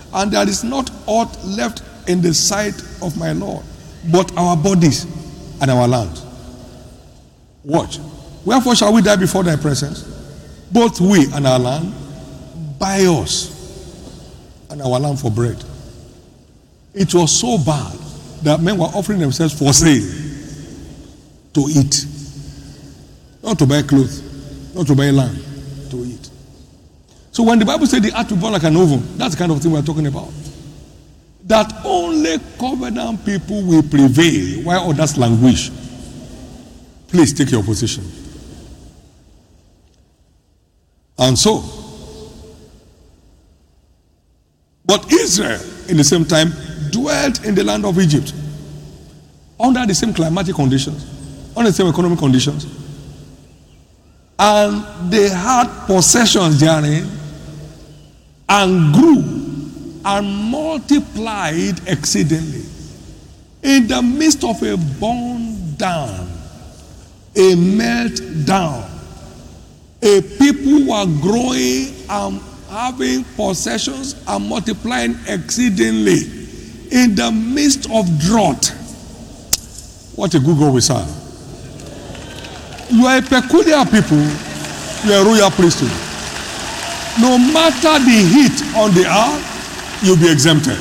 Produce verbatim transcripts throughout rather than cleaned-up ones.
And there is not aught left in the sight of my Lord, but our bodies and our land. Watch. Wherefore shall we die before thy presence? Both we and our land, buy us and our land for bread. It was so bad that men were offering themselves for sale to eat. Not to buy clothes, not to buy land, to eat. So when the Bible said the earth will burn like an oven, that's the kind of thing we're talking about. That only covenant people will prevail while others languish. Please take your position. And so, but Israel, in the same time, dwelt in the land of Egypt under the same climatic conditions, under the same economic conditions, and they had possessions therein, and grew and multiplied exceedingly. In the midst of a burn down, a meltdown, a people were growing and having possessions and multiplying exceedingly in the midst of drought. What a good God we serve. You are a peculiar people. You are a royal priesthood. No matter the heat on the earth, you'll be exempted.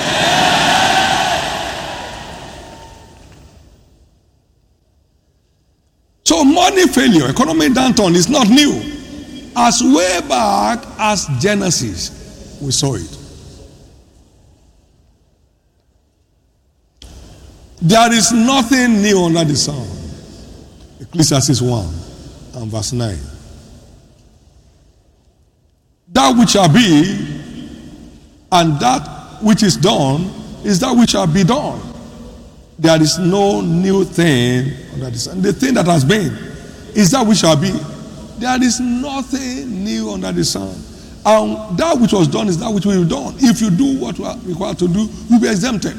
So money failure, economic downturn is not new. As way back as Genesis, we saw it. There is nothing new under the sun. Ecclesiastes one and verse nine. That which shall be and that which is done is that which shall be done. There is no new thing under the sun. The thing that has been is that which shall be. There is nothing new under the sun. And that which was done is that which will be done. If you do what you are required to do, you'll be exempted.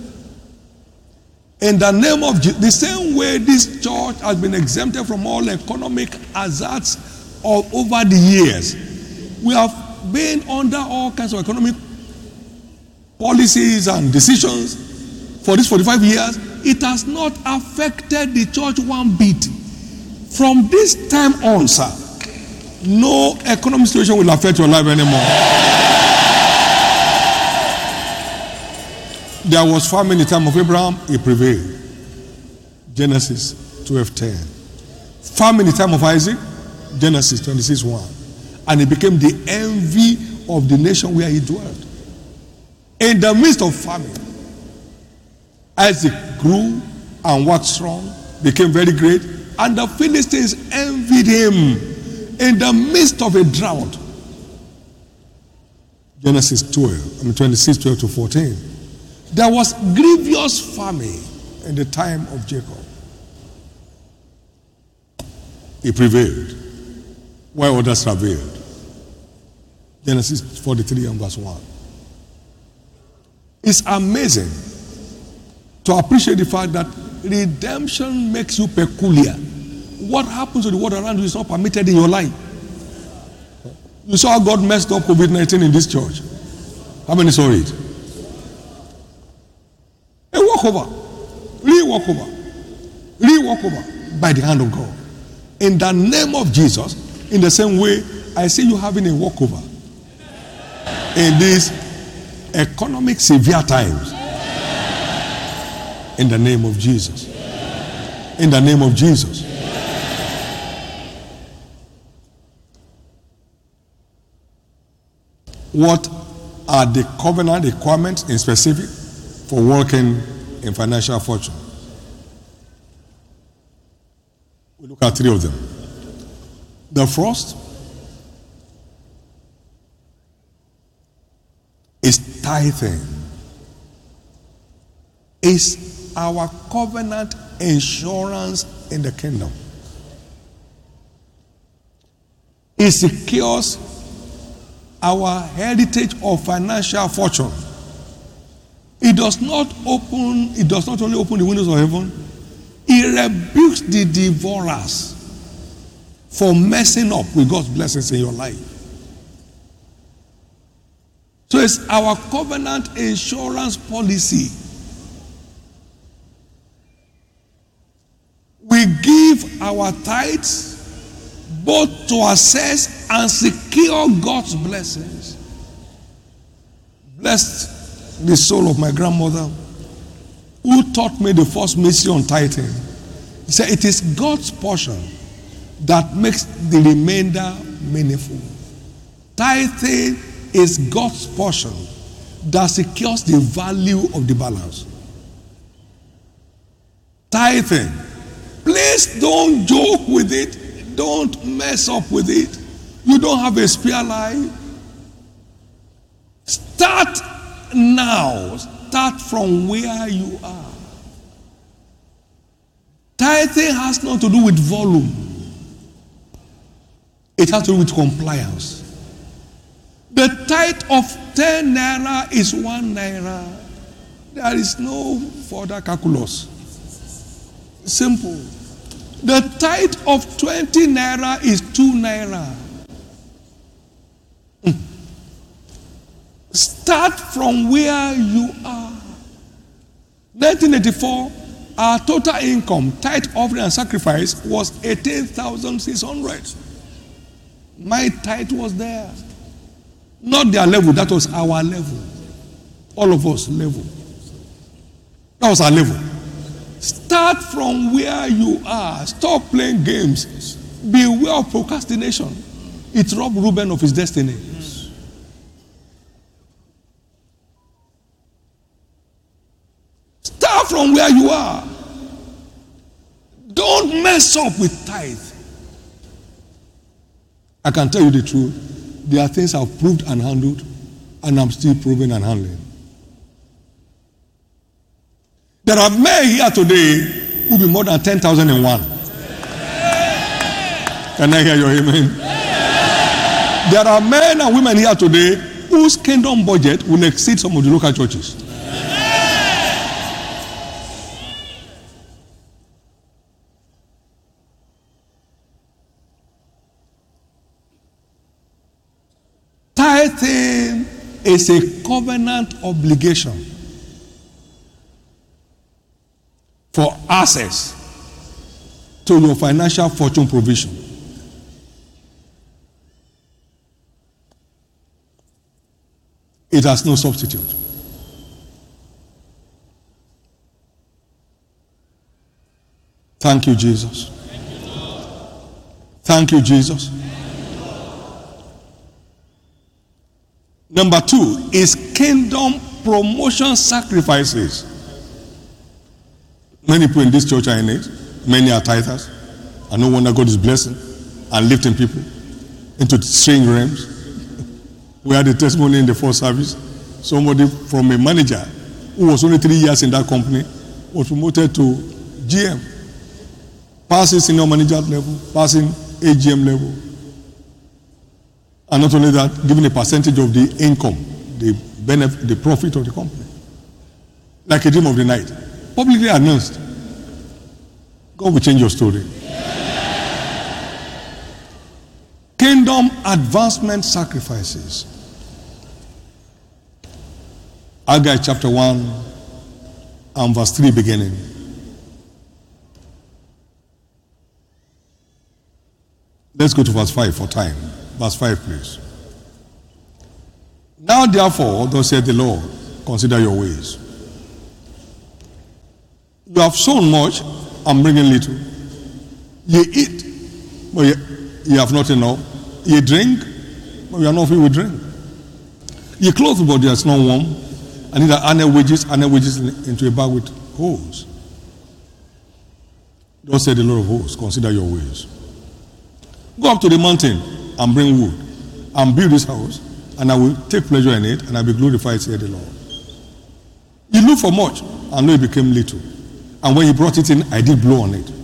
In the name of Jesus, the same way this church has been exempted from all economic hazards of over the years. We have been under all kinds of economic policies and decisions for these forty-five years. It has not affected the church one bit. From this time on, sir, no economic situation will affect your life anymore. There was famine in the time of Abraham, he prevailed. Genesis twelve ten. Famine in the time of Isaac, Genesis twenty-six one. And he became the envy of the nation where he dwelt. In the midst of famine, Isaac grew and waxed strong, became very great, and the Philistines envied him in the midst of a drought. Genesis twelve, I mean twenty-six, twelve to fourteen. There was grievous famine in the time of Jacob. He prevailed, while others travailed. Genesis forty-three and verse one. It's amazing to appreciate the fact that redemption makes you peculiar. What happens to the world around you is not permitted in your life. You saw how God messed up COVID nineteen in this church. How many saw it? A walkover. Real walkover. Real walkover by the hand of God. In the name of Jesus, in the same way, I see you having a walkover in these economic severe times. In the name of Jesus. In the name of Jesus. What are the covenant requirements in specific for working in financial fortune? We look at three of them. The first is tithing. Is our covenant insurance in the kingdom. It secures our heritage of financial fortune. It does not open, it does not only open the windows of heaven, it rebukes the devourers for messing up with God's blessings in your life. So it's our covenant insurance policy. We give our tithes both to assess and secure God's blessings. Blessed the soul of my grandmother who taught me the first message on tithing. He said, it is God's portion that makes the remainder meaningful. Tithing is God's portion that secures the value of the balance. Tithing. Please don't joke with it. Don't mess up with it. You don't have a spare life. Start now. Start from where you are. Tithing has nothing to do with volume. It has to do with compliance. The tithe of ten naira is one naira. There is no further calculus. Simple. The tithe of twenty naira is two naira. Mm. Start from where you are. nineteen eighty-four, our total income, tithe, offering, and sacrifice was eighteen thousand six hundred. My tithe was there. Not their level, that was our level. All of us level. That was our level. Start from where you are. Stop playing games. Beware of procrastination. It robbed Reuben of his destiny. Start from where you are. Don't mess up with tithe. I can tell you the truth. There are things I've proved and handled, and I'm still proving and handling. There are men here today who will be more than ten thousand and one. Can I hear your amen? There are men and women here today whose kingdom budget will exceed some of the local churches. Tithing is a covenant obligation for access to your financial fortune provision. It has no substitute. Thank you, Jesus. Thank you, Jesus. Number two is kingdom promotion sacrifices. Many people in this church are in it. Many are tithers. And no wonder God is blessing and lifting people into strange realms. We had a testimony in the first service. Somebody from a manager who was only three years in that company was promoted to G M. Passing senior manager level, passing A G M level. And not only that, giving a percentage of the income, the benefit, the profit of the company. Like a dream of the night. Publicly announced. God will change your story. Kingdom advancement sacrifices. Haggai chapter one and verse three beginning. Let's go to verse five for time. Verse five, please. Now therefore, thus said the Lord, consider your ways. You have sown much and bringing little. Ye eat, but ye, ye have not enough. Ye drink, but you are not filled with drink. Ye clothe, but there is not warm. And neither annual wages, annual wages into a bag with holes. Thus said the Lord of hosts, consider your ways. Go up to the mountain and bring wood and build this house, and I will take pleasure in it, and I will be glorified, said the Lord. You looked for much, and know it became little. And when you brought it in, I did blow on it.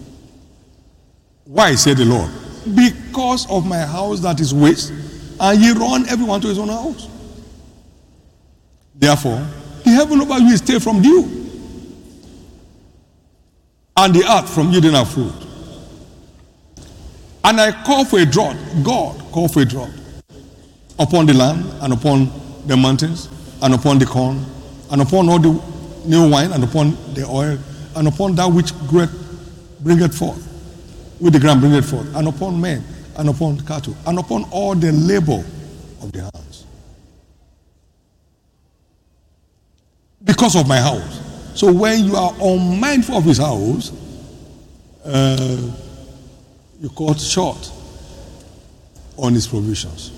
Why, said the Lord? Because of my house that is waste, and ye run everyone to his own house. Therefore, the heaven over you is stay from dew, and the earth from yielding her fruit. And I call for a drought, God called for a drought upon the land and upon the mountains, and upon the corn, and upon all the new wine, and upon the oil, and upon that which groweth, bringeth forth, with the ground bringeth forth, and upon men, and upon cattle, and upon all the labor of the hands. Because of my house. So when you are unmindful of his house, uh, you cut short on his provisions.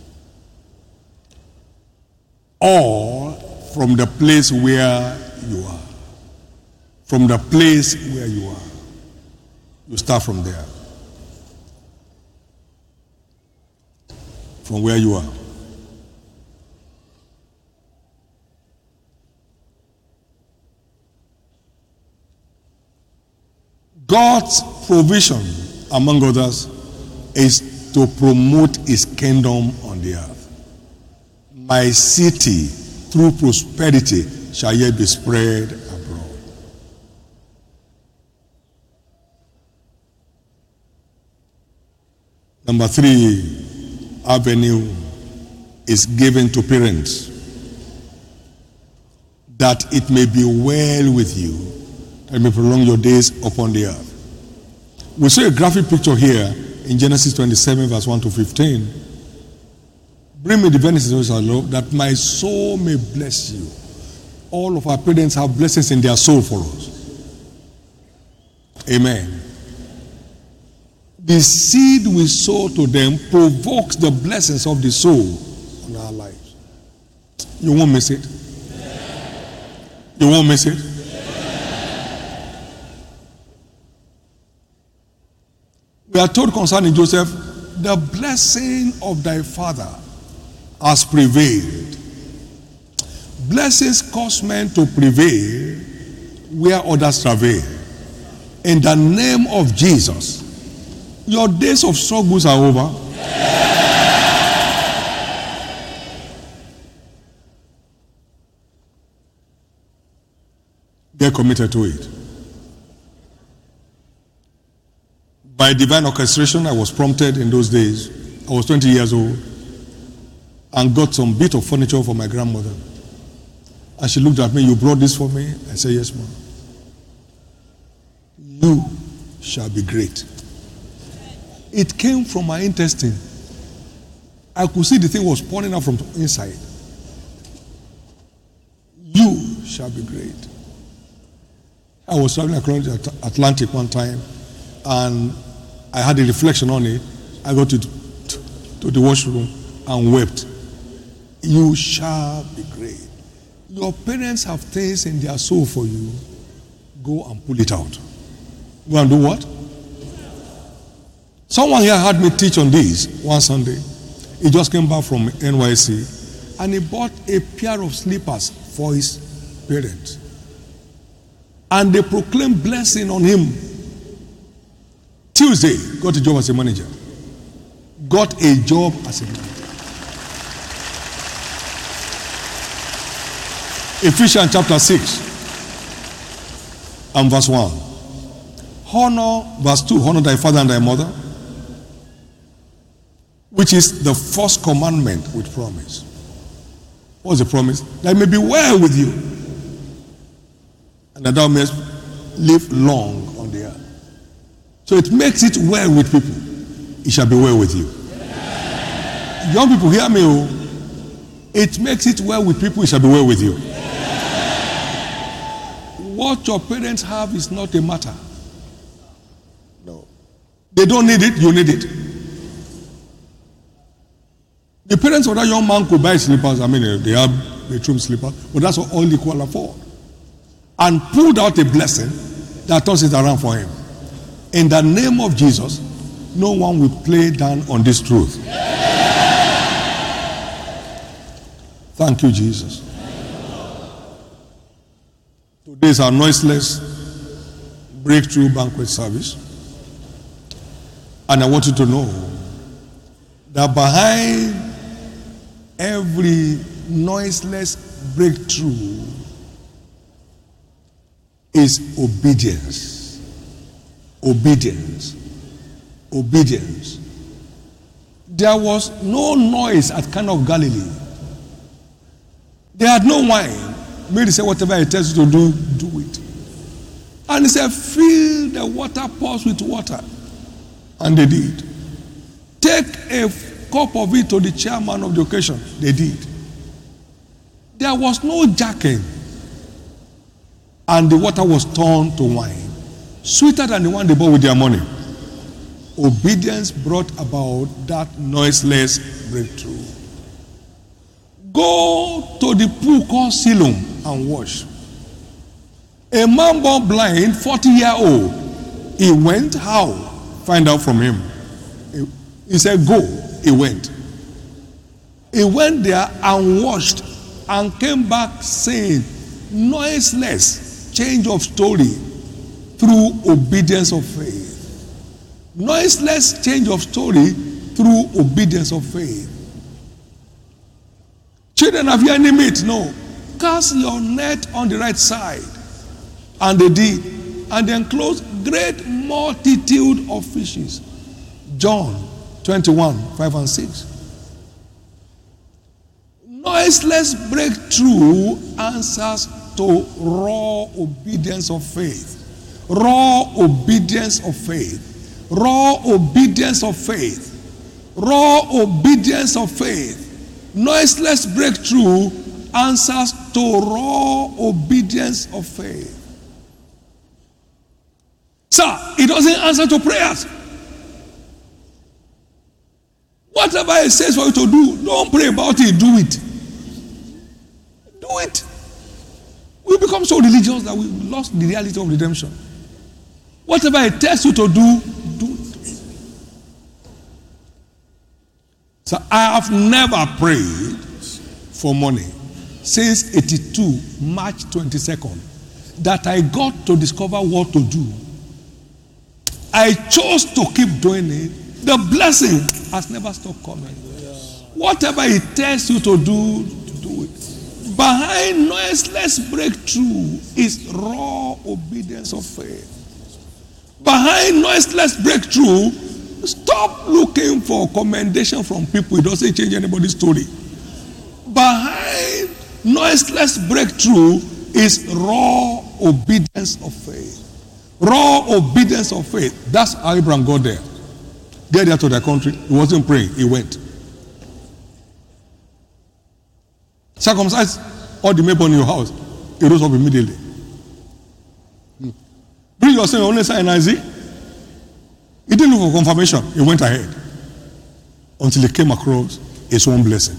Or from the place where you are. From the place where you are. You start from there. From where you are. God's provision, among others, is to promote his kingdom on the earth. My city, through prosperity, shall yet be spread abroad. Number three avenue is given to parents, that it may be well with you, and may prolong your days upon the earth. We saw a graphic picture here in Genesis twenty-seven, verse one to fifteen. Bring me the benefits of love, that my soul may bless you. All of our parents have blessings in their soul for us. Amen. The seed we sow to them provokes the blessings of the soul on our lives. You won't miss it. You won't miss it. We are told concerning Joseph, the blessing of thy father has prevailed. Blessings cause men to prevail where others travail. In the name of Jesus, your days of struggles are over. Get committed to it. By divine orchestration, I was prompted in those days. I was twenty years old and got some bit of furniture for my grandmother. And she looked at me, you brought this for me? I said, yes, ma'am. You shall be great. It came from my intestine. I could see the thing was pouring out from inside. You shall be great. I was traveling across the Atlantic one time, and I had a reflection on it. I got to, to, to the washroom and wept. You shall be great. Your parents have things in their soul for you. Go and pull it out. Go and do what? Someone here had me teach on this one Sunday. He just came back from N Y C and he bought a pair of slippers for his parents. And they proclaimed blessing on him. Tuesday, got a job as a manager. Got a job as a manager. Ephesians chapter six and verse one. Honor, verse two, honor thy father and thy mother, which is the first commandment with promise. What's the promise? That it may be well with you, and that thou mayest live long on the earth. So it makes it well with people. It shall be well with you. Yeah. Young people, hear me. Oh. It makes it well with people. It shall be well with you. Yeah. What your parents have is not a matter. No. They don't need it. You need it. The parents of that young man could buy slippers. I mean, they have bedroom slippers, but that's all they could afford. And pulled out a blessing that turns it around for him. In the name of Jesus, no one will play down on this truth. Thank you, Jesus. Today is our noiseless breakthrough banquet service. And I want you to know that behind every noiseless breakthrough is obedience. Obedience. Obedience. There was no noise at Cana of Galilee. They had no wine. Mary said, whatever it tells you to do, do it. And he said, fill the water pots with water. And they did. Take a cup of it to the chairman of the occasion. They did. There was no jacking. And the water was turned to wine. Sweeter than the one they bought with their money. Obedience brought about that noiseless breakthrough. Go to the pool called Siloam and wash. A man born blind, forty year old, he went, how? Find out from him. He, he said, go. He went. He went there and washed and came back saying, noiseless change of story through obedience of faith. Noiseless change of story through obedience of faith. Children, have you any meat? No. Cast your net on the right side. And they did. And they enclosed great multitude of fishes. John twenty-one, five and six. Noiseless breakthrough answers to raw obedience of faith. Raw obedience of faith. Raw obedience of faith. Raw obedience of faith. Noiseless breakthrough answers to raw obedience of faith. Sir, it doesn't answer to prayers. Whatever it says for you to do, don't pray about it, do it. Do it. We become so religious that we lost the reality of redemption. Whatever it tells you to do, do it. So I have never prayed for money since eighty-two, March twenty-second, that I got to discover what to do. I chose to keep doing it. The blessing has never stopped coming. Whatever it tells you to do, do it. Behind noiseless breakthrough is raw obedience of faith. Behind noiseless breakthrough, stop looking for commendation from people. It doesn't change anybody's story. Behind noiseless breakthrough is raw obedience of faith. Raw obedience of faith. That's how Abraham got there. Get there to their country. He wasn't praying. He went. Circumcise all the male in your house. He rose up immediately. Hmm. Bring your son, your only son, Isaac. He didn't look for confirmation. He went ahead until he came across his own blessing.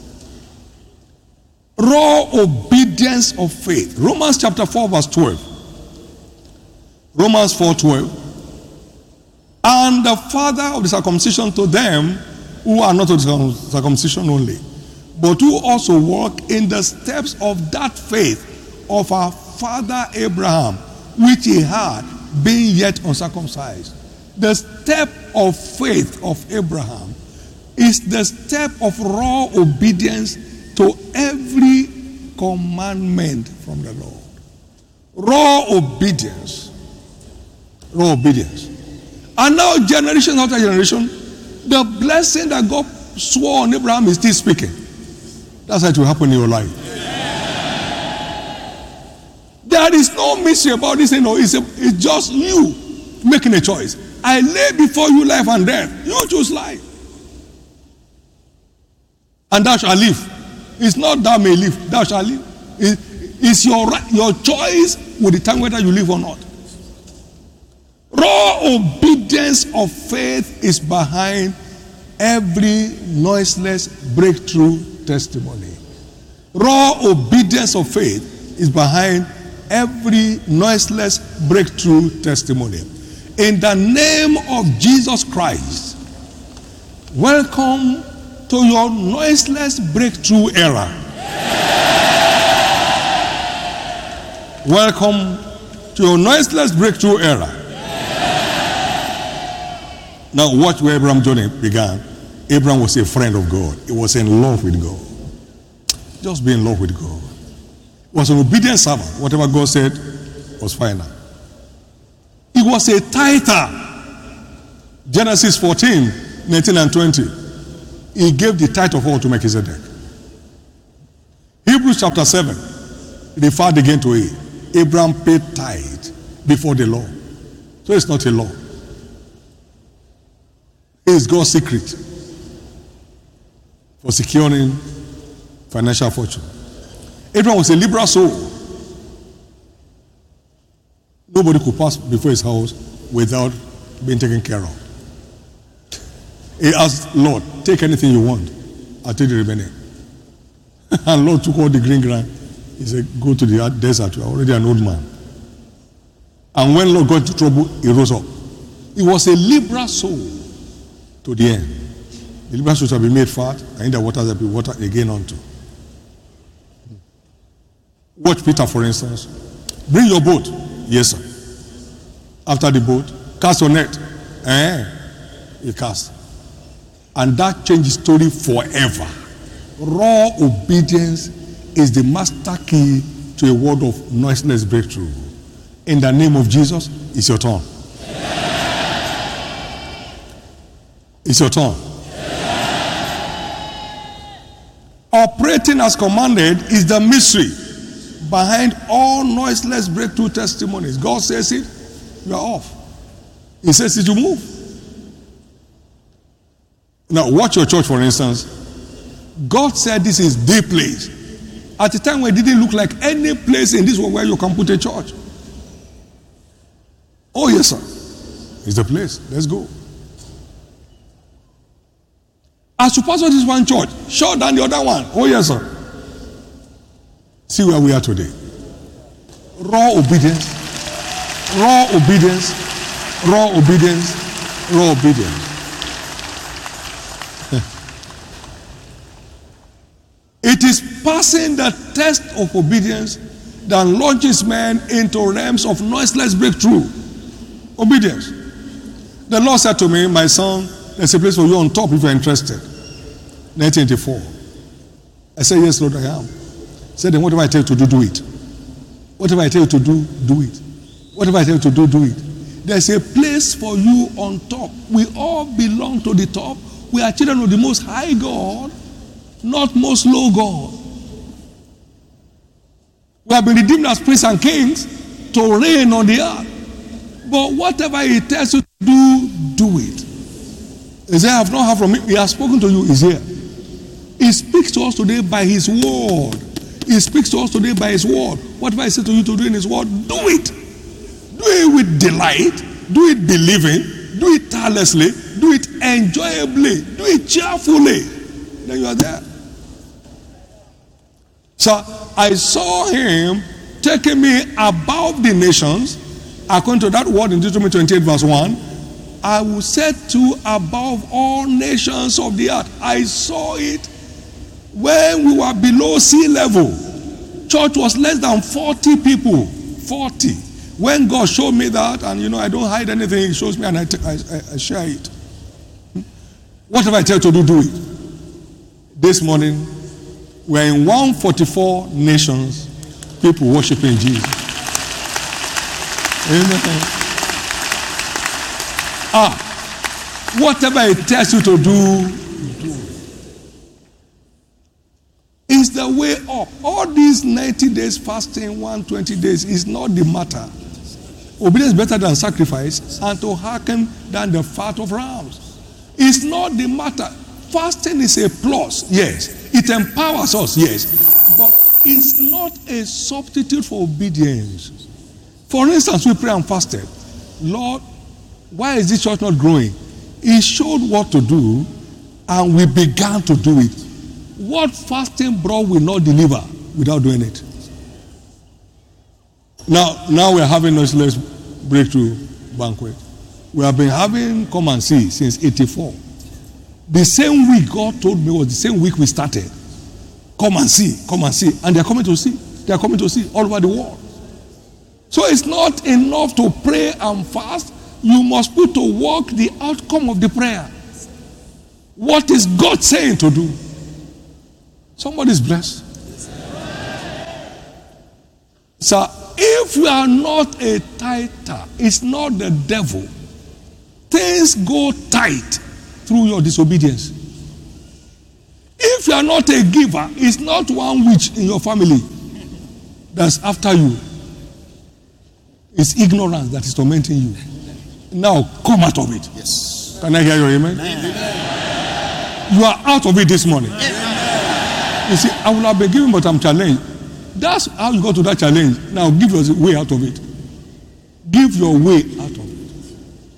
Raw obedience of faith. Romans chapter four verse twelve. Romans four twelve. And the father of the circumcision to them who are not of the circumcision only, but who also walk in the steps of that faith of our father Abraham, which he had, being yet uncircumcised. The step of faith of Abraham is the step of raw obedience to every commandment from the Lord. Raw obedience. Raw obedience. And now generation after generation, the blessing that God swore on Abraham is still speaking. That's how it will happen in your life. There is no mystery about this. You know, it's, a, it's just you making a choice. I lay before you life and death. You choose life. And thou shalt live. It's not thou may live. Thou shalt live. It, it's your, your choice will determine whether you live or not. Raw obedience of faith is behind every noiseless breakthrough testimony. Raw obedience of faith is behind every noiseless breakthrough testimony. In the name of Jesus Christ, welcome to your noiseless breakthrough era. Welcome to your noiseless breakthrough era. Now watch where Abraham's journey began. Abraham was a friend of God. He was in love with God. Just be in love with God. He was an obedient servant. Whatever God said was final. He was a tither. Genesis fourteen, nineteen and twenty. He gave the tithe of all to Melchizedek. Hebrews chapter seven referred again to it. Abraham paid tithe before the law. So it's not a law. It's God's secret for securing financial fortune. Abraham was a liberal soul. Nobody could pass before his house without being taken care of. He asked, Lord, take anything you want. I'll take the remaining. And Lord took all the green ground. He said, go to the desert. You are already an old man. And when Lord got into trouble, he rose up. He was a liberal soul to the end. The liberal soul shall be made fat, and in the waters shall be watered again unto. Watch Peter, for instance. Bring your boat. Yes, sir. After the boat, cast your net. Eh? He cast. And that changed the story forever. Raw obedience is the master key to a world of noiseless breakthrough. In the name of Jesus, it's your turn. It's your turn. Operating as commanded is the mystery behind all noiseless breakthrough testimonies. God says it, you are off. He says it, you move. Now, watch your church, for instance. God said this is the place. At a time when it didn't look like any place in this world where you can put a church. Oh, yes, sir. It's the place. Let's go. As you pastor this one church, shut down the other one. Oh, yes, sir. See where we are today. Raw obedience. Raw obedience. Raw obedience. Raw obedience. It is passing the test of obedience that launches man into realms of noiseless breakthrough. Obedience. The Lord said to me, my son, there's a place for you on top if you're interested. nineteen eighty-four. I said, yes, Lord, I am. He said, then whatever I tell you to do, do it. Whatever I tell you to do, do it. Whatever I tell you to do, do it. There's a place for you on top. We all belong to the top. We are children of the Most High God, not most low God. We have been redeemed as priests and kings to reign on the earth. But whatever he tells you to do, do it. He said, I have not heard from him. He has spoken to you. He's here. He speaks to us today by his word. He speaks to us today by his word. Whatever I say to you to do in his word, do it. Do it with delight. Do it believing. Do it tirelessly. Do it enjoyably. Do it cheerfully. Then you are there. So I saw him taking me above the nations. According to that word in Deuteronomy twenty-eight verse one, I will set you above all nations of the earth. I saw it when we were below sea level. Church was less than forty people. forty. When God showed me that, and you know, I don't hide anything, he shows me and I, I, I share it. Whatever I tell you to do, do it. This morning, we're in one hundred forty-four nations, people worshiping Jesus. Amen. Ah, whatever it tells you to do, do. It's the way up. All these ninety days fasting, one hundred twenty days is not the matter. Obedience is better than sacrifice, and to hearken than the fat of rams. It's not the matter. Fasting is a plus, yes. It empowers us, yes. But it's not a substitute for obedience. For instance, we pray and fasted. Lord, why is this church not growing? He showed what to do, and we began to do it. What fasting brought will not deliver without doing it. Now, now we're having noiseless breakthrough banquet. We have been having come and see since eighty-four. The same week God told me was the same week we started. Come and see, come and see. And they're coming to see. They're coming to see all over the world. So it's not enough to pray and fast. You must put to work the outcome of the prayer. What is God saying to do? Somebody's blessed. So if you are not a tither, it's not the devil. Things go tight through your disobedience. If If you are not a giver, it's not one witch in your family that's after you. It's ignorance that is tormenting you. Now come out of it. Yes. Can I hear your amen? Amen. You are out of it this morning. Amen. You see, I will have been given, but I'm challenged. That's how you got to that challenge. Now give your way out of it. Give your way out of it.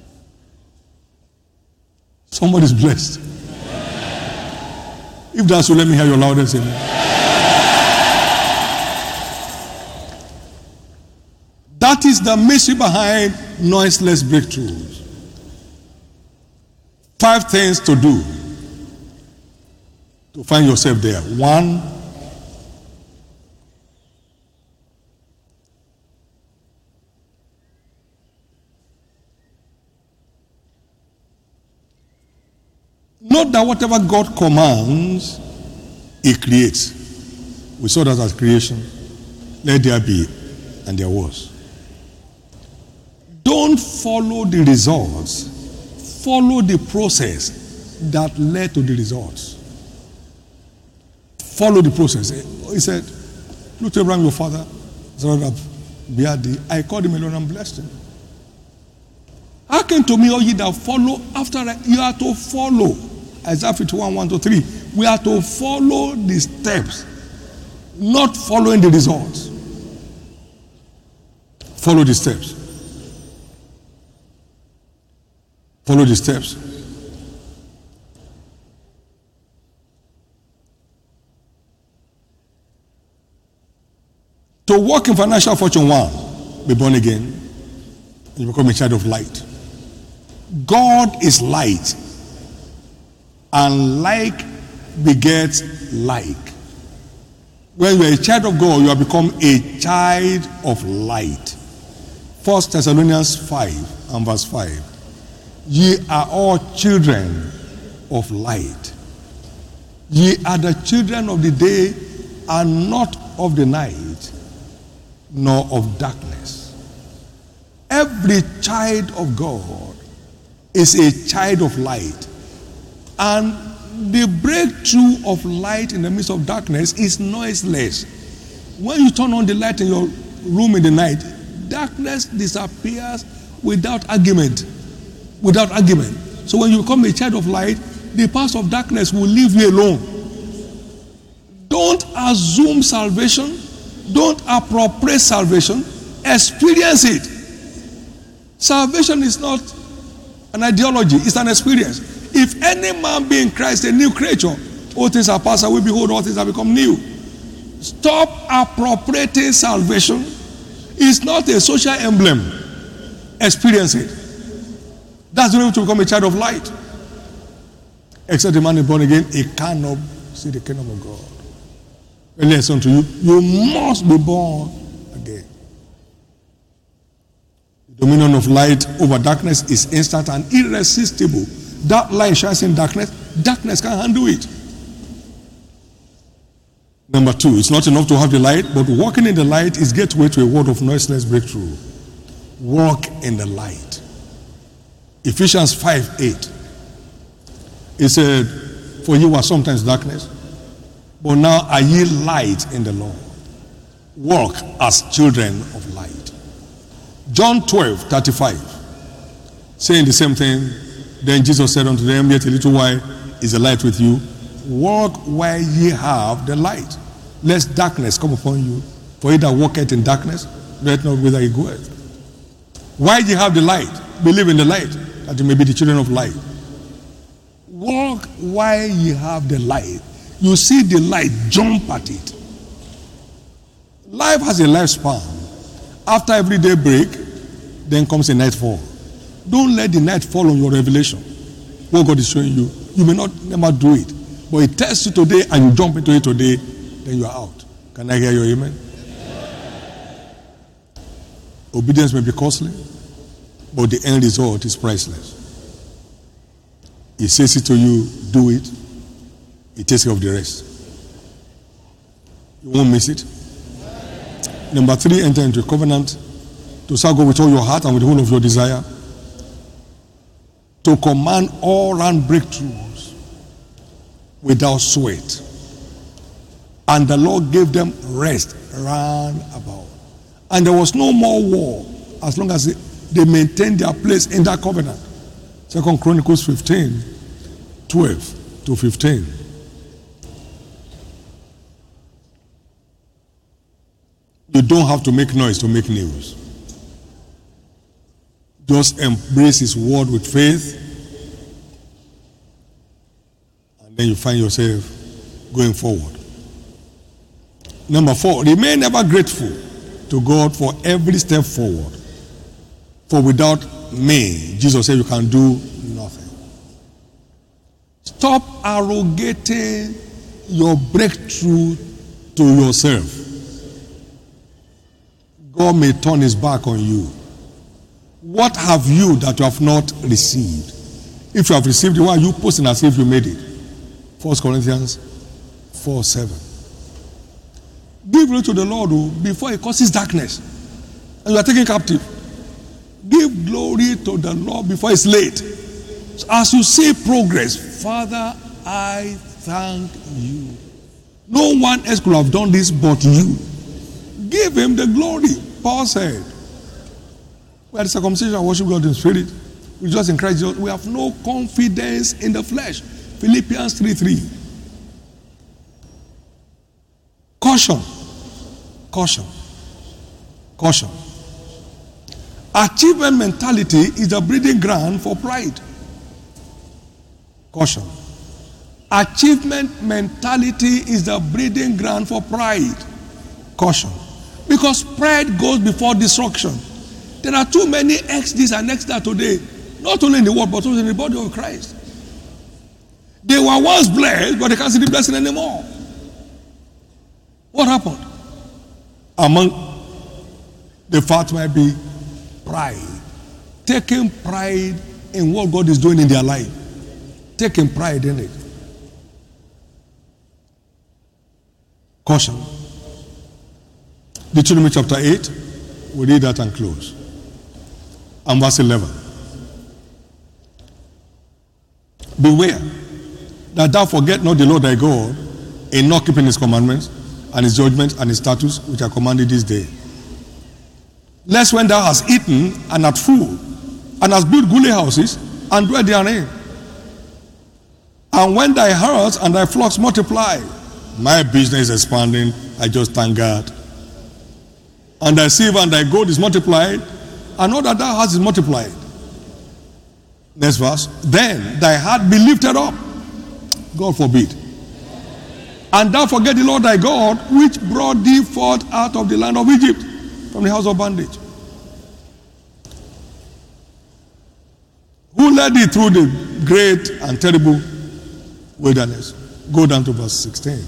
Somebody's blessed. If that's so, let me hear your loudest amen. That is the mystery behind noiseless breakthroughs. Five things to do to find yourself there. One, note that whatever God commands, He creates. We saw that as creation. Let there be, and there was. Don't follow the results. Follow the process that led to the results. Follow the process. He said, look to Abraham, your father, I called him alone and blessed him. Hearken to me, all ye that follow after I, you are to follow. Isaiah fifty-one, one to three. We are to follow the steps, not following the results. Follow the steps. Follow the steps. To walk in financial fortune, one, be born again, and you become a child of light. God is light, and like begets like. When you are a child of God, you have become a child of light. First Thessalonians five and verse five. Ye are all children of light. Ye are the children of the day, and not of the night, nor of darkness. Every child of God is a child of light. And the breakthrough of light in the midst of darkness is noiseless. When you turn on the light in your room in the night, darkness disappears without argument. Without argument. So when you become a child of light, the powers of darkness will leave you alone. Don't assume salvation. Don't appropriate salvation. Experience it. Salvation is not an ideology, it's an experience. If any man be in Christ, a new creature, all things are passed away, behold, all things have become new. Stop appropriating salvation. It's not a social emblem. Experience it. That's the way to become a child of light. Except the man is born again, he cannot see the kingdom of God. A lesson to you, you must be born again. The dominion of light over darkness is instant and irresistible. That light shines in darkness, darkness can't handle it. Number two, it's not enough to have the light, but walking in the light is gateway to a world of noiseless breakthrough. Walk in the light. Ephesians five eight. It said, for you were sometimes darkness, but now are ye light in the Lord. Walk as children of light. John twelve thirty-five, saying the same thing. Then Jesus said unto them, yet a little while is the light with you. Walk while ye have the light, lest darkness come upon you. For he that walketh in darkness knoweth not whither he goeth. While ye have the light, believe in the light, that you may be the children of light. Walk while ye have the light. You see the light, jump at it. Life has a lifespan. After every day break, then comes a nightfall. Don't let the night fall on your revelation. What God is showing you, you may not never do it, but it tests you today and you jump into it today, then you are out. Can I hear your amen? Obedience may be costly, but the end result is priceless. He says it to you, do it. He takes care of the rest. You won't miss it. Number three, enter into a covenant to serve God with all your heart and with the whole of your desire. To command all round breakthroughs without sweat. And the Lord gave them rest round about. And there was no more war as long as they maintained their place in that covenant. Second Chronicles fifteen, twelve to fifteen. You don't have to make noise to make news. Just embrace his word with faith, and then you find yourself going forward. Number four, remain ever grateful to God for every step forward. For without me, Jesus said, you can do nothing. Stop arrogating your breakthrough to yourself. God may turn his back on you. What have you that you have not received? If you have received it, why are you posting as if you made it? First Corinthians four seven. Give glory to the Lord before he causes darkness and you are taken captive. Give glory to the Lord before it's late. So as you see progress, Father, I thank you. No one else could have done this but you. Give him the glory. Paul said, we are the circumcision and worship God in spirit. We just in Christ Jesus. We have no confidence in the flesh. Philippians three three. Caution. Caution. Caution. Achievement mentality is the breeding ground for pride. Caution. Achievement mentality is the breeding ground for pride. Caution. Because pride goes before destruction. There are too many X this and X that today, not only in the world, but also in the body of Christ. They were once blessed, but they can't see the blessing anymore. What happened? Among the fact might be pride. Taking pride in what God is doing in their life. Taking pride in it. Caution. Deuteronomy chapter eight. We read that and close. And verse eleven. Beware that thou forget not the Lord thy God in not keeping his commandments and his judgments and his statutes which are commanded this day. Lest when thou hast eaten and art full, and hast built goodly houses, and dwell therein, and when thy herds and thy flocks multiply, my business is expanding, I just thank God. And thy silver and thy gold is multiplied, and all that thou hast is multiplied. Next verse. Then thy heart be lifted up, God forbid, and thou forget the Lord thy God, which brought thee forth out of the land of Egypt, from the house of bondage. Who led thee through the great and terrible wilderness? Go down to verse sixteen.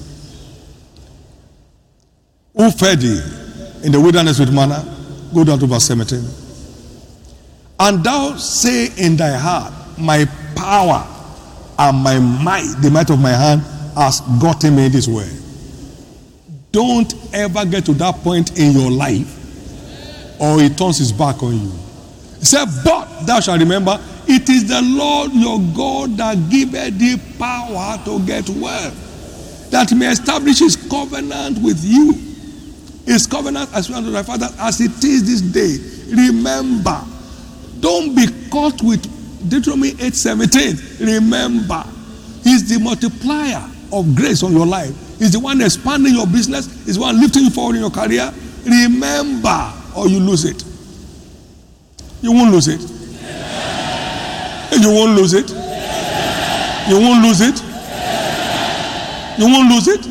Who fed thee in the wilderness with manna? Go down to verse seventeen. And thou say in thy heart, my power and my might, the might of my hand, has gotten me this way. Don't ever get to that point in your life, or he turns his back on you. He said, but thou shalt remember, it is the Lord your God that giveth thee power to get wealth, that he may establish his covenant with you. His covenant as well as thy father, as it is this day. Remember, don't be caught with Deuteronomy eight seventeen. Remember, he's the multiplier of grace on your life. He's the one expanding your business. He's the one lifting you forward in your career. Remember, or you lose it. You won't lose it. You won't lose it. You won't lose it. You won't lose it.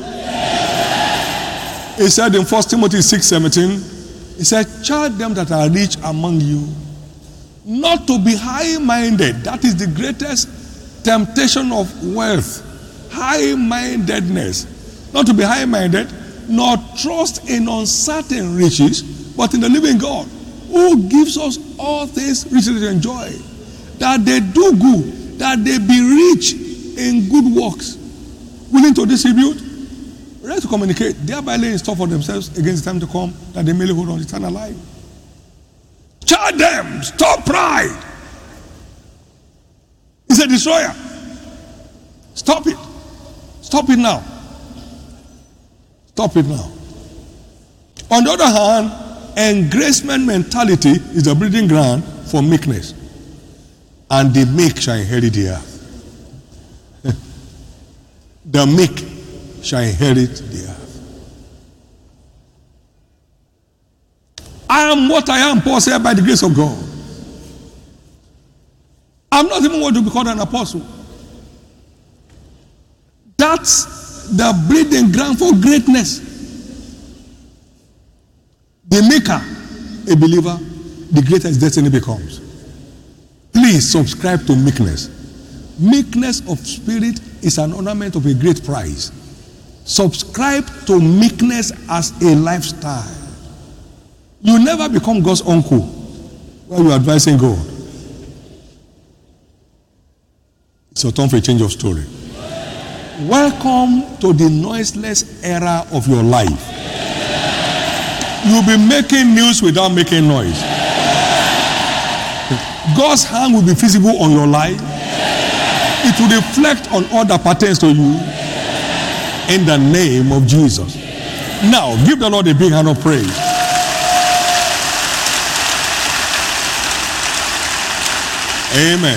He said in First Timothy six seventeen, he said, charge them that are rich among you not to be high-minded. That is the greatest temptation of wealth. High-mindedness. Not to be high-minded, nor trust in uncertain riches, but in the living God, who gives us all things richly to enjoy. That they do good, that they be rich in good works, willing to distribute, ready to communicate, thereby laying store for themselves against the time to come, that they may hold on eternal life. Charge them, stop pride. It's a destroyer. Stop it. Stop it now. Stop it now. On the other hand, engracement mentality is the breeding ground for meekness. And the meek shall inherit the earth. The meek shall inherit the earth. I am what I am, Paul said, by the grace of God. I'm not even going to be called an apostle. That's the breeding ground for greatness. The maker, a believer, the greater his destiny becomes. Please subscribe to meekness. Meekness of spirit is an ornament of a great prize. Subscribe to meekness as a lifestyle. You never become God's uncle while you are advising God. It's your time for a change of story. Welcome to the noiseless era of your life. You'll be making news without making noise. God's hand will be visible on your life. It will reflect on all that pertains to you. In the name of Jesus. Now, give the Lord a big hand of praise. Amen.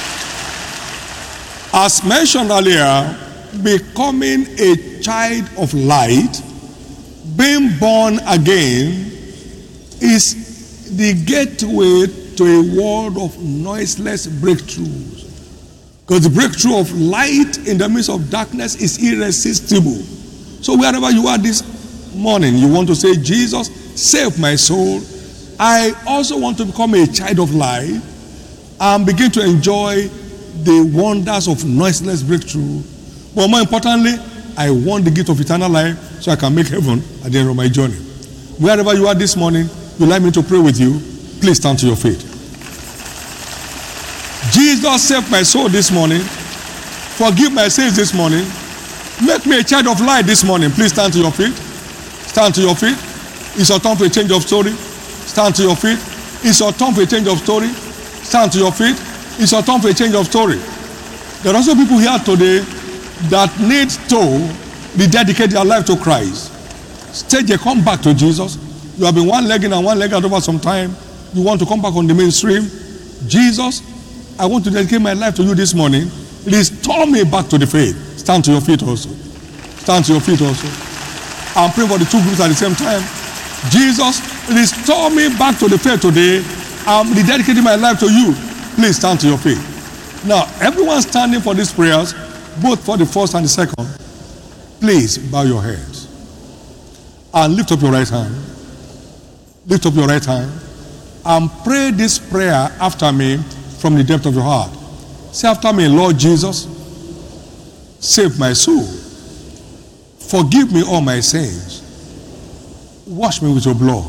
As mentioned earlier, becoming a child of light, being born again, is the gateway to a world of noiseless breakthroughs. Because the breakthrough of light in the midst of darkness is irresistible. So wherever you are this morning, you want to say, Jesus, save my soul. I also want to become a child of light and begin to enjoy the wonders of noiseless breakthrough. But more importantly, I want the gift of eternal life so I can make heaven at the end of my journey. Wherever you are this morning, you'd like me to pray with you, please stand to your feet. Jesus, save my soul this morning. Forgive my sins this morning. Make me a child of light this morning. Please stand to your feet. Stand to your feet. It's your time for a change of story. Stand to your feet. It's your time for a change of story. Stand to your feet. It's your time for a change of story. There are also people here today that need to rededicate their life to Christ. Stage a come back to Jesus. You have been one legging and one leg out over some time. You want to come back on the mainstream. Jesus, I want to dedicate my life to you this morning. Restore me back to the faith. Stand to your feet also. Stand to your feet also. I'm praying for the two groups at the same time. Jesus, restore me back to the faith today. I'm rededicating my life to you. Please stand to your feet. Now, everyone standing for these prayers, both for the first and the second, please bow your heads and lift up your right hand. Lift up your right hand and pray this prayer after me from the depth of your heart. Say after me, Lord Jesus, save my soul. Forgive me all my sins. Wash me with your blood.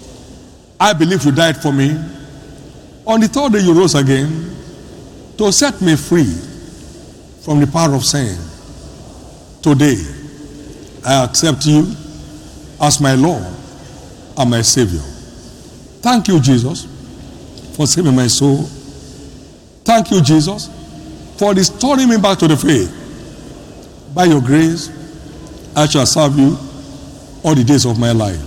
I believe you died for me. On the third day you rose again to set me free from the power of sin. Today, I accept you as my Lord and my Savior. Thank you, Jesus, for saving my soul. Thank you, Jesus, for restoring me back to the faith. By your grace, I shall serve you all the days of my life.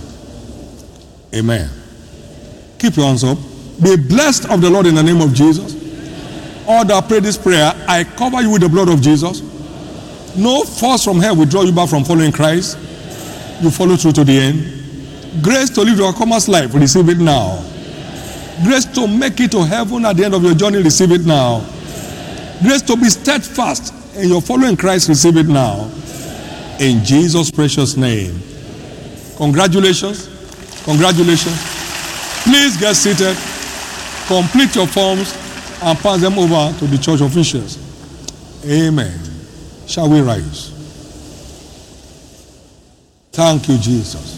Amen. Keep your hands up. Be blessed of the Lord in the name of Jesus. All that pray this prayer, I cover you with the blood of Jesus. No force from hell will draw you back from following Christ. You follow through to the end. Grace to live your commerce life, receive it now. Grace to make it to heaven at the end of your journey, receive it now. Grace to be steadfast in your following Christ, receive it now. In Jesus' precious name. Congratulations. Congratulations. Please get seated. Complete your forms and pass them over to the church officials. Amen. Shall we rise? Thank you, Jesus.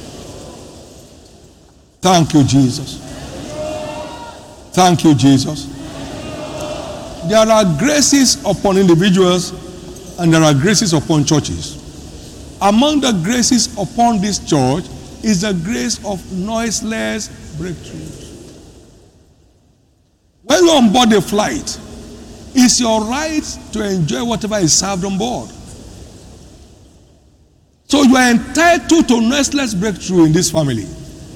Thank you, Jesus. Thank you, Jesus. There are graces upon individuals and there are graces upon churches. Among the graces upon this church is the grace of noiseless breakthroughs. When you're on board a flight, it's your right to enjoy whatever is served on board. So you are entitled to noiseless breakthrough in this family.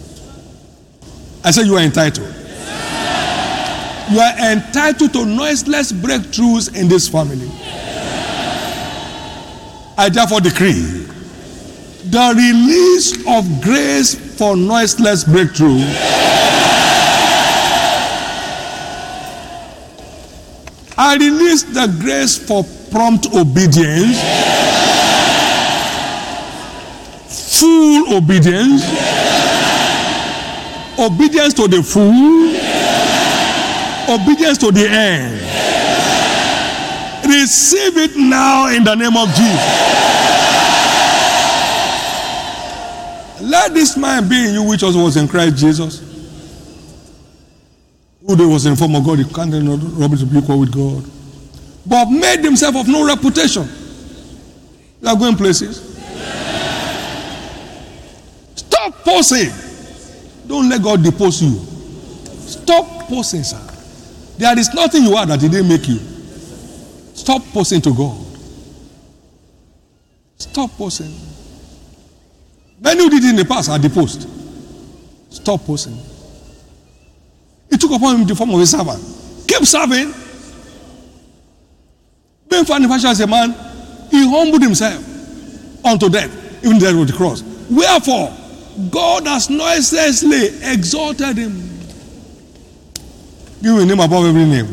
I said you are entitled. You are entitled to noiseless breakthroughs in this family. I therefore decree the release of grace for noiseless breakthrough. I release the grace for prompt obedience, full obedience, obedience to the full, obedience to the end. Receive it now in the name of Jesus. Let this mind be in you which also was in Christ Jesus, who there was in form of God, he counted not robbery to be equal with God, but made himself of no reputation. You are going places. Stop posing. Don't let God depose you. Stop posing, sir. There is nothing you are that he didn't make you. Stop posing to God. Stop posing. Many who did it in the past are deposed. Stop posing. He took upon him the form of a servant. Keep serving. Being found in fashion as a man, he humbled himself unto death, even death on the cross. Wherefore, God has noiselessly exalted him. Give him a name above every name.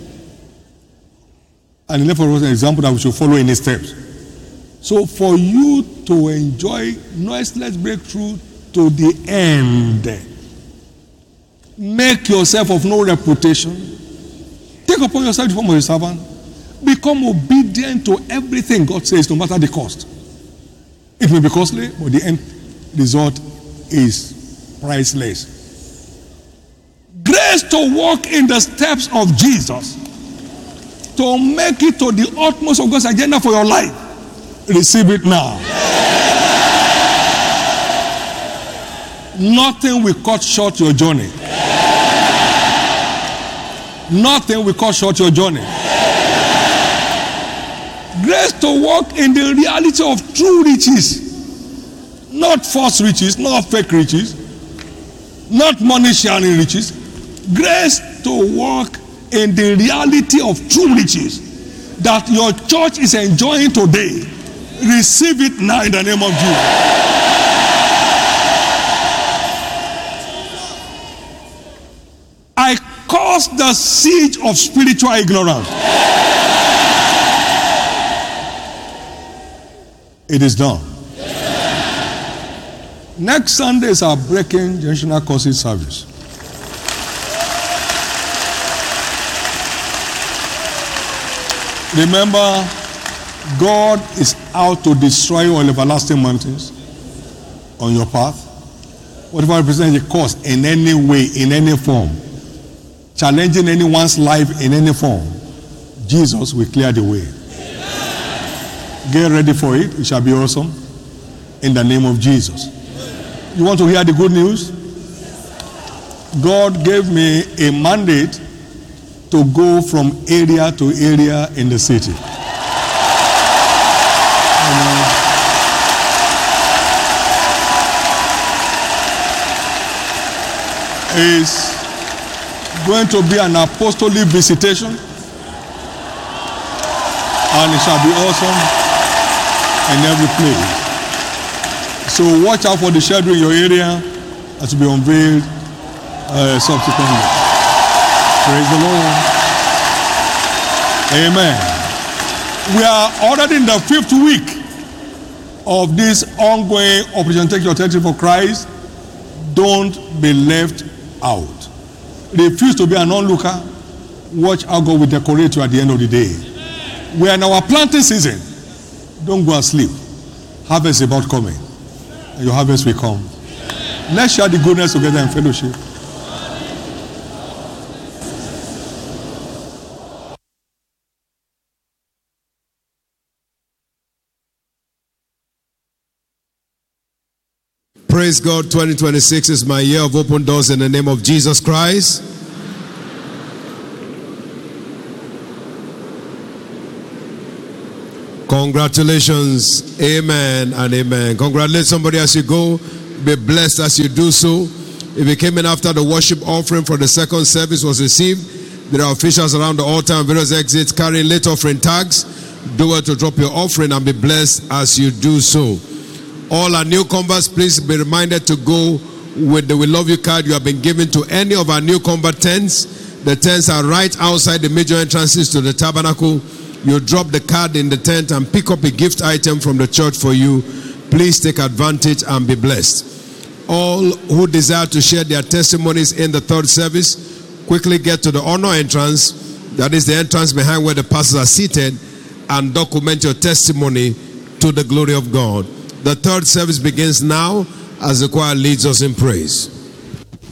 And he left for us an example that we should follow in his steps. So for you to enjoy noiseless breakthrough to the end, make yourself of no reputation. Take upon yourself the form of a servant. Become obedient to everything God says, no matter the cost. It may be costly, but the end result is priceless. Grace to walk in the steps of Jesus, to make it to the utmost of God's agenda for your life. Receive it now. Nothing will cut short your journey. Nothing will cut short your journey. Grace to walk in the reality of true riches. Not false riches, not fake riches, not money sharing riches. Grace to walk in the reality of true riches that your church is enjoying today. Receive it now in the name of Jesus. I cause the siege of spiritual ignorance. It is done. Next Sunday is our breaking generational curses service. Remember, God is out to destroy all everlasting mountains on your path. Whatever represents a cause in any way, in any form, challenging anyone's life in any form, Jesus will clear the way. Get ready for it. It shall be awesome. In the name of Jesus. You want to hear the good news? God gave me a mandate to go from area to area in the city. It's going to be an apostolic visitation, and it shall be awesome in every place. So watch out for the schedule in your area that will be unveiled uh, subsequently. Praise the Lord. Amen. We are already in the fifth week of this ongoing Operation Take Your Territory for Christ. Don't be left out. Refuse to be an onlooker. Watch how God will decorate you at the end of the day. We are in our planting season. Don't go asleep. Harvest is about coming. And your harvest will come. Let's share the goodness together in fellowship. Praise God. twenty twenty-six is my year of open doors in the name of Jesus Christ. Congratulations. Amen and amen. Congratulate somebody as you go. Be blessed as you do so. If you came in after the worship offering for the second service was received, there are officials around the altar and various exits carrying late offering tags. Do well to drop your offering and be blessed as you do so. All our newcomers, please be reminded to go with the We Love You card you have been given to any of our newcomer tents. The tents are right outside the major entrances to the tabernacle. You drop the card in the tent and pick up a gift item from the church for you. Please take advantage and be blessed. All who desire to share their testimonies in the third service, quickly get to the honor entrance. That is the entrance behind where the pastors are seated, and document your testimony to the glory of God. The third service begins now as the choir leads us in praise.